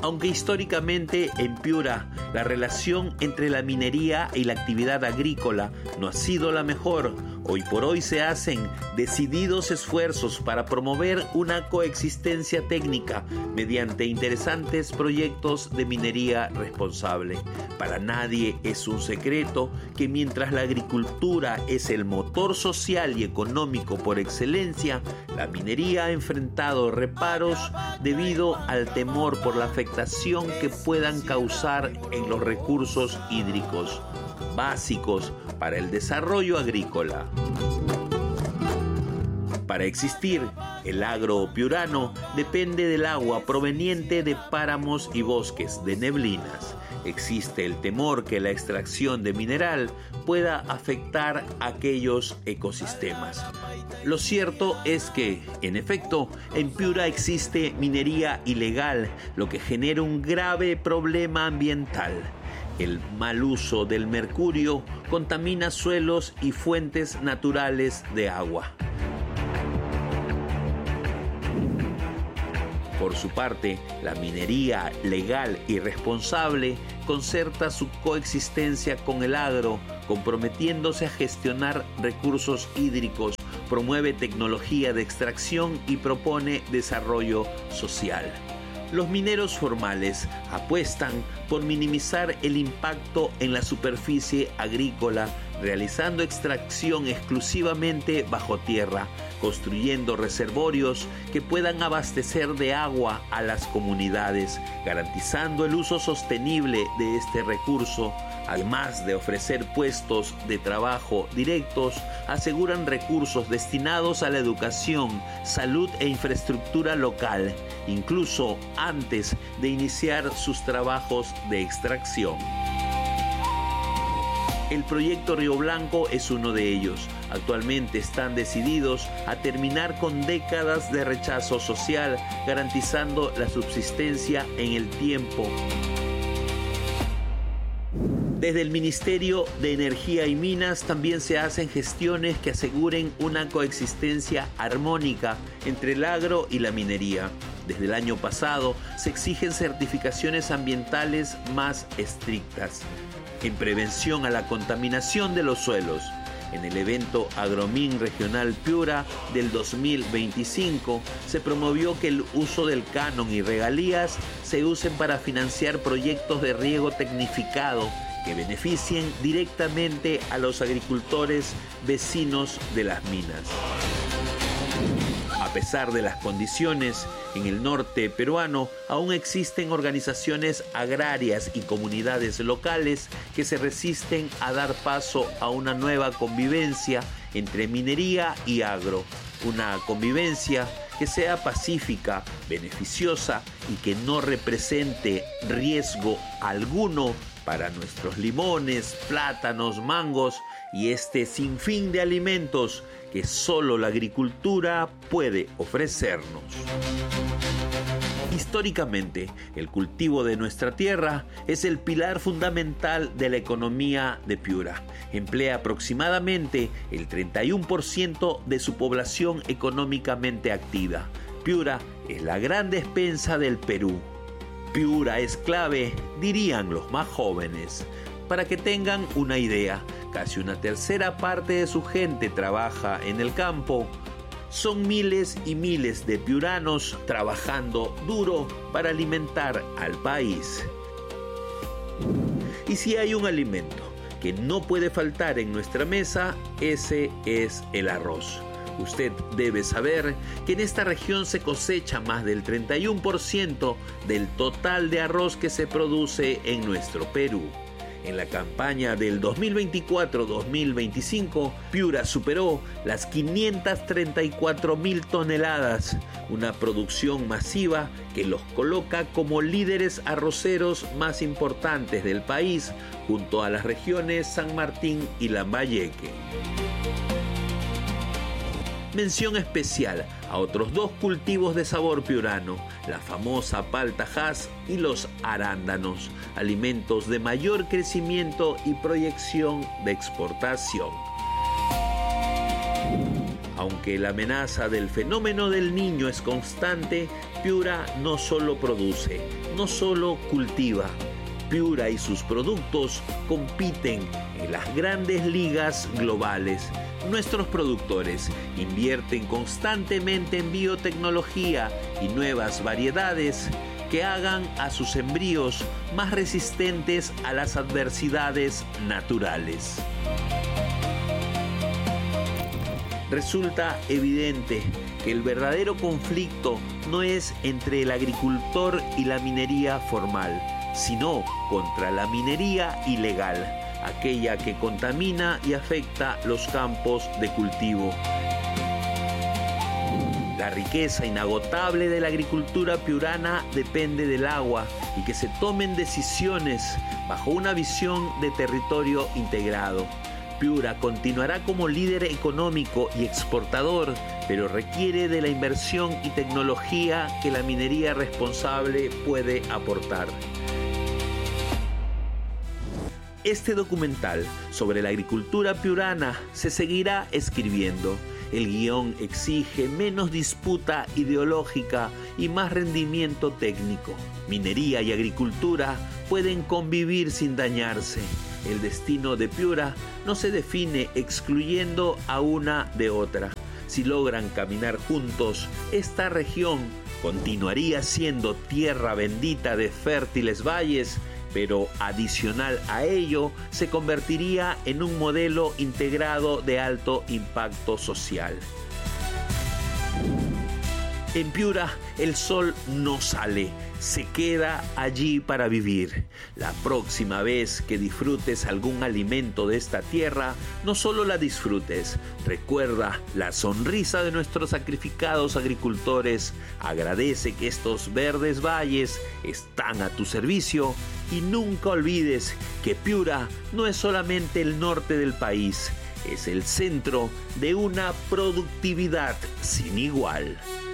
Aunque históricamente en Piura la relación entre la minería y la actividad agrícola no ha sido la mejor, hoy por hoy se hacen decididos esfuerzos para promover una coexistencia técnica mediante interesantes proyectos de minería responsable. Para nadie es un secreto que mientras la agricultura es el motor social y económico por excelencia, la minería ha enfrentado reparos debido al temor por la afectación que puedan causar en los recursos hídricos básicos para el desarrollo agrícola. Para existir, el agro piurano depende del agua proveniente de páramos y bosques de neblinas. Existe el temor que la extracción de mineral pueda afectar aquellos ecosistemas. Lo cierto es que, en efecto, en Piura existe minería ilegal, lo que genera un grave problema ambiental. El mal uso del mercurio contamina suelos y fuentes naturales de agua. Por su parte, la minería legal y responsable concerta su coexistencia con el agro, comprometiéndose a gestionar recursos hídricos, promueve tecnología de extracción y propone desarrollo social. Los mineros formales apuestan por minimizar el impacto en la superficie agrícola, realizando extracción exclusivamente bajo tierra, construyendo reservorios que puedan abastecer de agua a las comunidades, garantizando el uso sostenible de este recurso. Además de ofrecer puestos de trabajo directos, aseguran recursos destinados a la educación, salud e infraestructura local, incluso antes de iniciar sus trabajos de extracción. El proyecto Río Blanco es uno de ellos. Actualmente están decididos a terminar con décadas de rechazo social, garantizando la subsistencia en el tiempo. Desde el Ministerio de Energía y Minas también se hacen gestiones que aseguren una coexistencia armónica entre el agro y la minería. Desde el año pasado se exigen certificaciones ambientales más estrictas en prevención a la contaminación de los suelos. En el evento Agromin Regional Piura del 2025 se promovió que el uso del canon y regalías se usen para financiar proyectos de riego tecnificado que beneficien directamente a los agricultores vecinos de las minas. A pesar de las condiciones, en el norte peruano aún existen organizaciones agrarias y comunidades locales que se resisten a dar paso a una nueva convivencia entre minería y agro, una convivencia que sea pacífica, beneficiosa y que no represente riesgo alguno para nuestros limones, plátanos, mangos y este sinfín de alimentos que solo la agricultura puede ofrecernos. Históricamente, el cultivo de nuestra tierra es el pilar fundamental de la economía de Piura. Emplea aproximadamente el 31% de su población económicamente activa. Piura es la gran despensa del Perú. Piura es clave, dirían los más jóvenes. Para que tengan una idea, casi una tercera parte de su gente trabaja en el campo. Son miles y miles de piuranos trabajando duro para alimentar al país. Y si hay un alimento que no puede faltar en nuestra mesa, ese es el arroz. Usted debe saber que en esta región se cosecha más del 31% del total de arroz que se produce en nuestro Perú. En la campaña del 2024-2025, Piura superó las 534.000 toneladas, una producción masiva que los coloca como líderes arroceros más importantes del país, junto a las regiones San Martín y Lambayeque. Mención especial a otros dos cultivos de sabor piurano, la famosa palta Hass y los arándanos, alimentos de mayor crecimiento y proyección de exportación. Aunque la amenaza del fenómeno del Niño es constante, Piura no solo produce, no solo cultiva. Piura y sus productos compiten en las grandes ligas globales. Nuestros productores invierten constantemente en biotecnología y nuevas variedades que hagan a sus sembríos más resistentes a las adversidades naturales. Resulta evidente que el verdadero conflicto no es entre el agricultor y la minería formal, sino contra la minería ilegal, aquella que contamina y afecta los campos de cultivo. La riqueza inagotable de la agricultura piurana depende del agua y que se tomen decisiones bajo una visión de territorio integrado. Piura continuará como líder económico y exportador, pero requiere de la inversión y tecnología que la minería responsable puede aportar. Este documental sobre la agricultura piurana se seguirá escribiendo. El guión exige menos disputa ideológica y más rendimiento técnico. Minería y agricultura pueden convivir sin dañarse. El destino de Piura no se define excluyendo a una de otra. Si logran caminar juntos, esta región continuaría siendo tierra bendita de fértiles valles, pero adicional a ello se convertiría en un modelo integrado de alto impacto social. En Piura el sol no sale, se queda allí para vivir. La próxima vez que disfrutes algún alimento de esta tierra, no solo la disfrutes, recuerda la sonrisa de nuestros sacrificados agricultores, agradece que estos verdes valles están a tu servicio y nunca olvides que Piura no es solamente el norte del país, es el centro de una productividad sin igual.